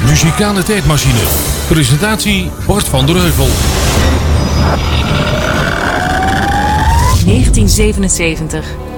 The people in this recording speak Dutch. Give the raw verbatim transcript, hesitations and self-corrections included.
muzikale tijdmachine. Presentatie Bart van der Heuvel. negentien zevenenzeventig.